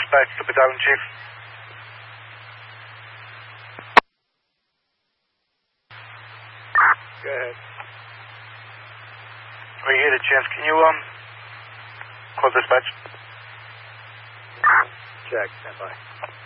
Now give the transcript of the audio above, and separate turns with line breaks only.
dispatch to Battalion Chief.
Go ahead.
When you get a chance, can you call dispatch?
Check, stand by.